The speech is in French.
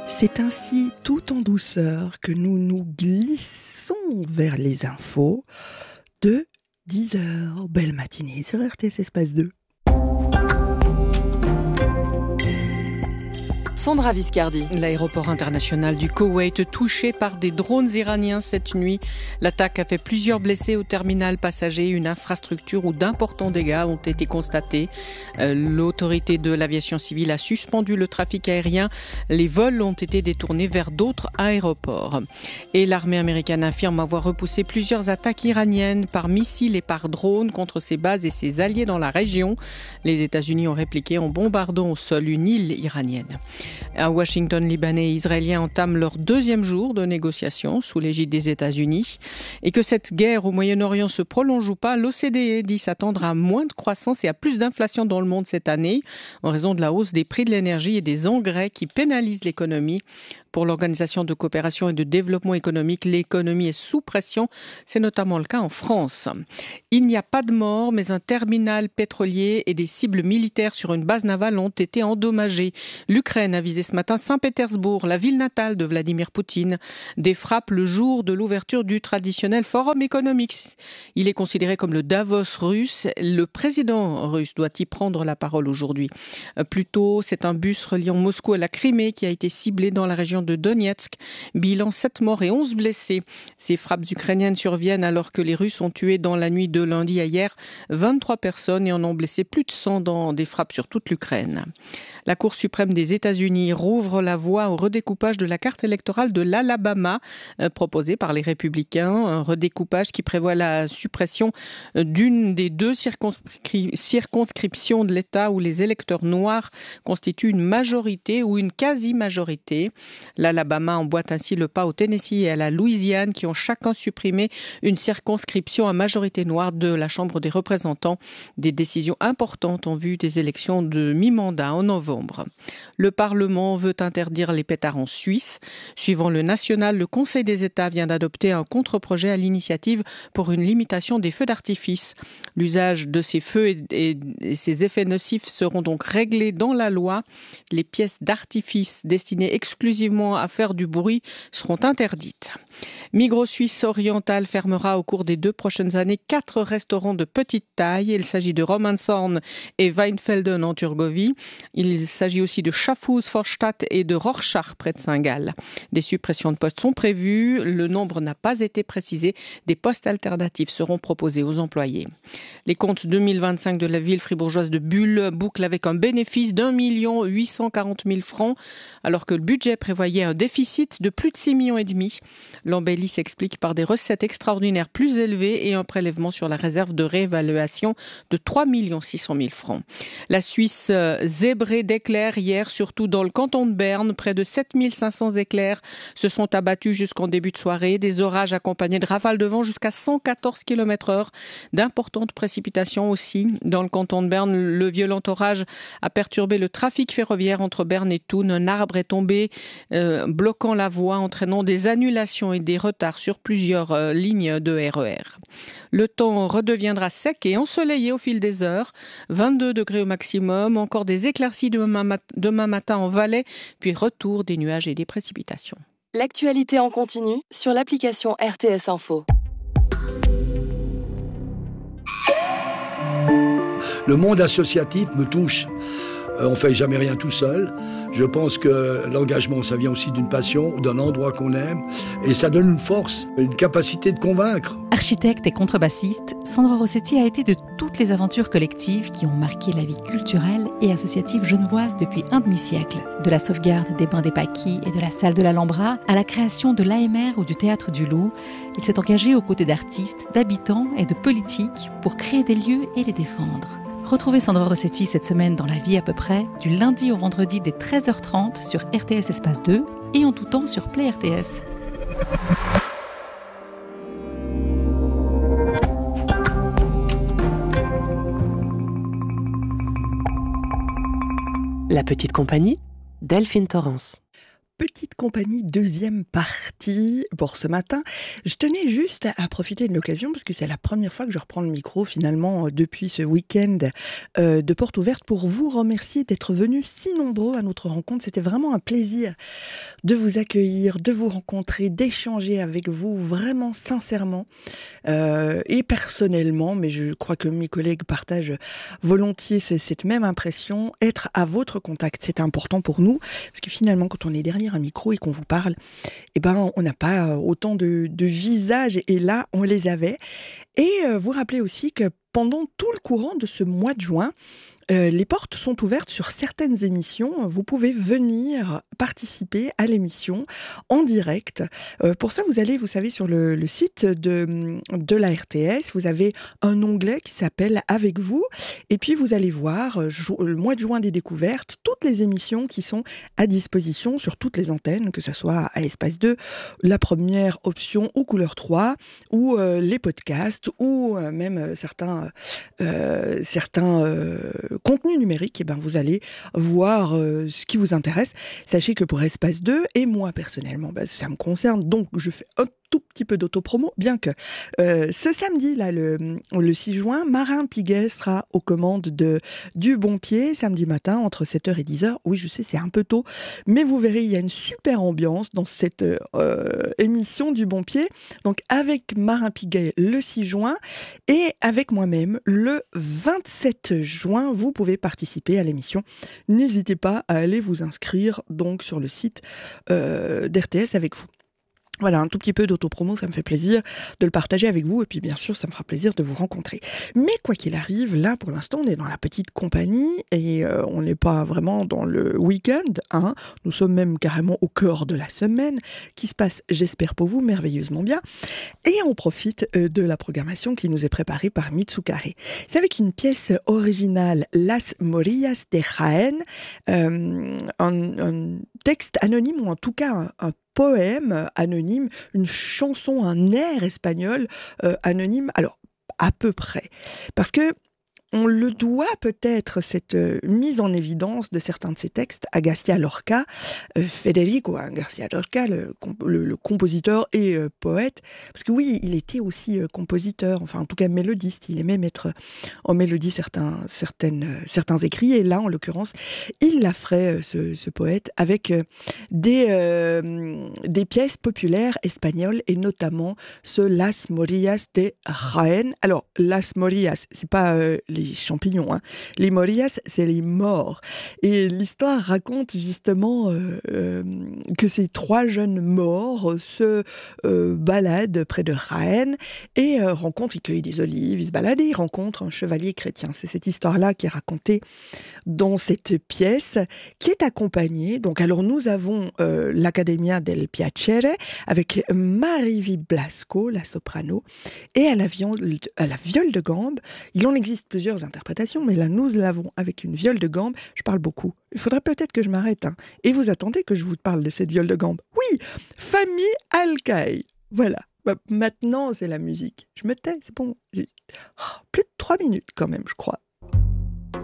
C'est ainsi, tout en douceur, que nous nous glissons vers les infos de 10h. Belle matinée sur RTS Espace 2. Sandra Viscardi. L'aéroport international du Koweït touché par des drones iraniens cette nuit. L'attaque a fait plusieurs blessés au terminal passager. Une infrastructure où d'importants dégâts ont été constatés. L'autorité de l'aviation civile a suspendu le trafic aérien. Les vols ont été détournés vers d'autres aéroports. Et l'armée américaine affirme avoir repoussé plusieurs attaques iraniennes par missiles et par drones contre ses bases et ses alliés dans la région. Les États-Unis ont répliqué en bombardant au sol une île iranienne. À Washington, Libanais et Israéliens entament leur deuxième jour de négociations sous l'égide des États-Unis. Et que cette guerre au Moyen-Orient se prolonge ou pas, l'OCDE dit s'attendre à moins de croissance et à plus d'inflation dans le monde cette année, en raison de la hausse des prix de l'énergie et des engrais qui pénalisent l'économie. Pour l'Organisation de coopération et de développement économique, l'économie est sous pression. C'est notamment le cas en France. Il n'y a pas de morts, mais un terminal pétrolier et des cibles militaires sur une base navale ont été endommagés. L'Ukraine a visé ce matin Saint-Pétersbourg, la ville natale de Vladimir Poutine. Des frappes le jour de l'ouverture du traditionnel forum économique. Il est considéré comme le Davos russe. Le président russe doit y prendre la parole aujourd'hui. Plus tôt, c'est un bus reliant Moscou à la Crimée qui a été ciblé dans la région de Donetsk. Bilan 7 morts et 11 blessés. Ces frappes ukrainiennes surviennent alors que les Russes ont tué dans la nuit de lundi à hier 23 personnes et en ont blessé plus de 100 dans des frappes sur toute l'Ukraine. La Cour suprême des États-Unis rouvre la voie au redécoupage de la carte électorale de l'Alabama proposée par les Républicains. Un redécoupage qui prévoit la suppression d'une des deux circonscriptions de l'État où les électeurs noirs constituent une majorité ou une quasi-majorité. L'Alabama emboîte ainsi le pas au Tennessee et à la Louisiane qui ont chacun supprimé une circonscription à majorité noire de la Chambre des représentants. Des décisions importantes en vue des élections de mi-mandat en novembre. Le Parlement veut interdire les pétards en Suisse. Suivant le national, le Conseil des États vient d'adopter un contre-projet à l'initiative pour une limitation des feux d'artifice. L'usage de ces feux et ses effets nocifs seront donc réglés dans la loi. Les pièces d'artifice destinées exclusivement à faire du bruit seront interdites. Migros Suisse orientale fermera au cours des 2 prochaines années 4 restaurants de petite taille. Il s'agit de Romanshorn et Weinfelden en Turgovie. Il s'agit aussi de Schaffhouse, Vorstadt et de Rorschach près de Saint-Gall. Des suppressions de postes sont prévues. Le nombre n'a pas été précisé. Des postes alternatifs seront proposés aux employés. Les comptes 2025 de la ville fribourgeoise de Bulle bouclent avec un bénéfice d'1 840 000 francs, alors que le budget prévoyait un déficit de plus de 6,5 millions. L'embellie s'explique par des recettes extraordinaires plus élevées et un prélèvement sur la réserve de réévaluation de 3 600 000 francs. La Suisse zébrée d'éclairs hier, surtout dans le canton de Berne. Près de 7 500 éclairs se sont abattus jusqu'en début de soirée. Des orages accompagnés de rafales de vent jusqu'à 114 km/h. D'importantes précipitations aussi. Dans le canton de Berne, le violent orage a perturbé le trafic ferroviaire entre Berne et Thun. Un arbre est tombé, bloquant la voie, entraînant des annulations et des retards sur plusieurs lignes de RER. Le temps redeviendra sec et ensoleillé au fil des heures. 22 degrés au maximum, encore des éclaircies demain matin en Valais, puis retour des nuages et des précipitations. L'actualité en continu sur l'application RTS Info. Le monde associatif me touche. On ne fait jamais rien tout seul. Je pense que l'engagement, ça vient aussi d'une passion, d'un endroit qu'on aime. Et ça donne une force, une capacité de convaincre. Architecte et contrebassiste, Sandra Rossetti a été de toutes les aventures collectives qui ont marqué la vie culturelle et associative genevoise depuis un demi-siècle. De la sauvegarde des bains des Paquis et de la salle de l'Alhambra à la création de l'AMR ou du Théâtre du Loup, il s'est engagé aux côtés d'artistes, d'habitants et de politiques pour créer des lieux et les défendre. Retrouvez Sandra Rossetti cette semaine dans La Vie à peu près, du lundi au vendredi dès 13h30 sur RTS Espace 2 et en tout temps sur Play RTS. La petite compagnie, Delphine Torrance. petite compagnie, deuxième partie pour ce matin. Je tenais juste à profiter de l'occasion parce que c'est la première fois que je reprends le micro finalement depuis ce week-end de porte ouverte pour vous remercier d'être venus si nombreux à notre rencontre. C'était vraiment un plaisir de vous accueillir, de vous rencontrer, d'échanger avec vous vraiment sincèrement et personnellement, mais je crois que mes collègues partagent volontiers cette même impression. Être à votre contact, c'est important pour nous parce que finalement quand on est derrière un micro et qu'on vous parle, eh ben, on n'a pas autant de visages et là, on les avait. Et vous rappelez aussi que pendant tout le courant de ce mois de juin, les portes sont ouvertes sur certaines émissions. Vous pouvez venir participer à l'émission en direct. Pour ça, vous allez, vous savez, sur le site de la RTS, vous avez un onglet qui s'appelle « Avec vous ». Et puis, vous allez voir le mois de juin des découvertes, toutes les émissions qui sont à disposition sur toutes les antennes, que ce soit à Espace 2, la première option ou Couleur 3, ou les podcasts, ou même certains contenu numérique, et ben vous allez voir ce qui vous intéresse. Sachez que pour Espace 2, et moi personnellement, ça me concerne, donc je fais un tout petit peu d'autopromo, bien que ce samedi, là, le 6 juin, Marin Piguet sera aux commandes du Bon Pied, samedi matin, entre 7h et 10h. Oui, je sais, c'est un peu tôt, mais vous verrez, il y a une super ambiance dans cette émission du Bon Pied. Donc, avec Marin Piguet le 6 juin, et avec moi-même, le 27 juin, vous pouvez participer à l'émission. N'hésitez pas à aller vous inscrire donc sur le site d'RTS avec vous. Voilà, un tout petit peu d'autopromo, ça me fait plaisir de le partager avec vous et puis bien sûr, ça me fera plaisir de vous rencontrer. Mais quoi qu'il arrive, là pour l'instant, on est dans la petite compagnie et on n'est pas vraiment dans le week-end, hein. Nous sommes même carrément au cœur de la semaine qui se passe, j'espère pour vous, merveilleusement bien. Et on profite de la programmation qui nous est préparée par Mitsukare. C'est avec une pièce originale, Las Morillas de Jaén, un texte anonyme ou en tout cas un poème anonyme, une chanson, un air espagnol anonyme, alors à peu près. Parce que on le doit peut-être, cette mise en évidence de certains de ces textes, à García Lorca, Federico García Lorca, le compositeur et poète. Parce que oui, il était aussi compositeur, enfin en tout cas mélodiste. Il aimait mettre en mélodie certains écrits. Et là, en l'occurrence, il l'a fait, ce poète, avec des pièces populaires espagnoles et notamment ce Las Morillas de Jaén. Alors, Las Morillas, c'est pas les champignons, hein. Les morillas, c'est les morts. Et l'histoire raconte justement que ces trois jeunes morts se baladent près de Jaén et ils cueillent des olives, ils se baladent et ils rencontrent un chevalier chrétien. C'est cette histoire-là qui est racontée dans cette pièce qui est accompagnée. Donc, alors nous avons l'Accademia del Piacere avec Mariví Blasco, la soprano, et à la viole de gambe. Il en existe plusieurs interprétations, mais là nous l'avons avec une viole de gambe. Je parle beaucoup. Il faudrait peut-être que je m'arrête. Hein. Et vous attendez que je vous parle de cette viole de gambe. Oui, Famille Alcaï. Voilà. Maintenant, c'est la musique. Je me tais, c'est bon. Plus de 3 minutes quand même, je crois.